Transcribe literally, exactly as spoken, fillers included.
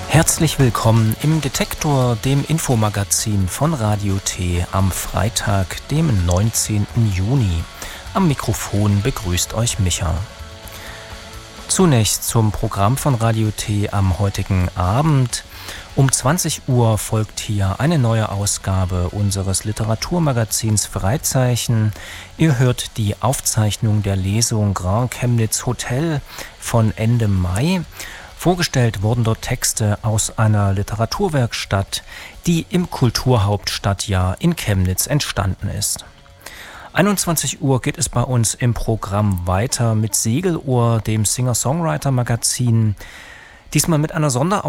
Herzlich willkommen im Detektor, dem Infomagazin von Radio T am Freitag, dem neunzehnten Juni. Am Mikrofon begrüßt euch Micha. Zunächst zum Programm von Radio T am heutigen Abend. Um zwanzig Uhr folgt hier eine neue Ausgabe unseres Literaturmagazins Freizeichen. Ihr hört die Aufzeichnung der Lesung Grand Chemnitz Hotel von Ende Mai. Vorgestellt wurden dort Texte aus einer Literaturwerkstatt, die im Kulturhauptstadtjahr in Chemnitz entstanden ist. einundzwanzig Uhr geht es bei uns im Programm weiter mit Segelohr, dem Singer-Songwriter-Magazin. Diesmal mit einer Sonderausgabe